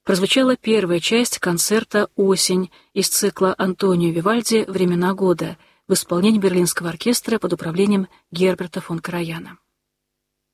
прозвучала первая часть концерта «Осень» из цикла Антонио Вивальди «Времена года» в исполнении Берлинского оркестра под управлением Герберта фон Караяна.